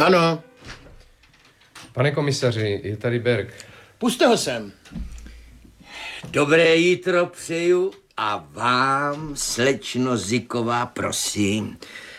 Ano. Pane komisaři, je tady Berg. Pusťte ho sem. Dobré jítro přeju a vám, slečno Ziková, prosím.